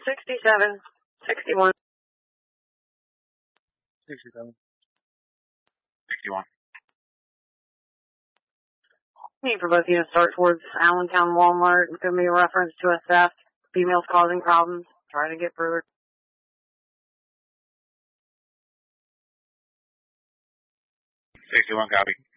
67, 61. 67. 61. Need for both units start towards Allentown Walmart. It's going to be a reference to a theft. Females causing problems. Try to get through it. 61, copy.